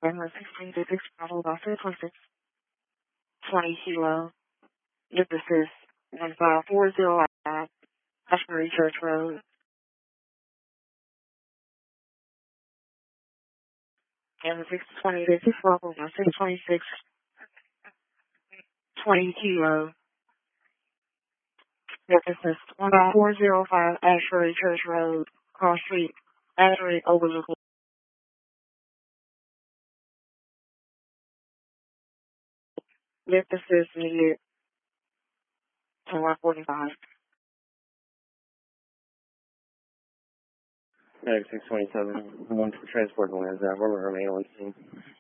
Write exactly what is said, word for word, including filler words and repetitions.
Denver sixteen fifty-six, Bravo, Los Angeles, twenty kilo. This is one five four zero five, Ashbury Church Road. Denver six twenty fifty-six, Bravo, Los Angeles, twenty-six, twenty kilo. This is one five four zero five, Ashbury Church Road, Cross Street, Ashbury Overlook. This is needed to one forty-five. ninety-six twenty-seven, one for transport and lands out, we're remain on scene.